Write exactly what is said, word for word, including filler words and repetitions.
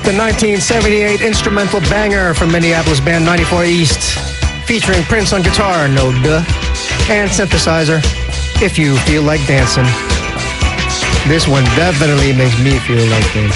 The nineteen seventy-eight instrumental banger from Minneapolis band ninety-four East, featuring Prince on guitar, no duh, and synthesizer, If You Feel Like Dancing. This one definitely makes me feel like dancing.